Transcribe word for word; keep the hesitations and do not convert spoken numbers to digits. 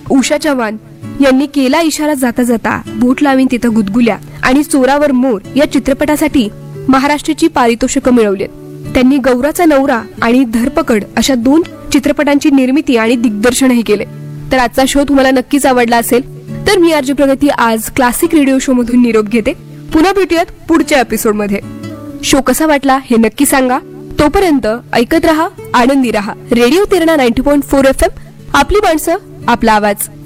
उषा चव्हाण यांनी केला इशारा जाता जाता बोट लावीन तिथं गुदगुल्या आणि चोरावर मोर या चित्रपटासाठी महाराष्ट्राची पारितोषिकं मिळवलीत. त्यांनी गौराचा नवरा आणि धरपकड अशा दोन चित्रपटांची निर्मिती आणि दिग्दर्शनही केले. तर आजचा शो तुम्हाला नक्कीच आवडला असेल. तर मी आरजे प्रगती आज क्लासिक रेडिओ शो मधून निरोप घेते. पुन्हा भेटूयात पुढच्या एपिसोड मध्ये. शो कसा वाटला हे नक्की सांगा. तोपर्यंत ऐकत रहा, आनंदी रहा. Radio तिरणा ninety point four F M, आपली माणसं, आपला आवाज.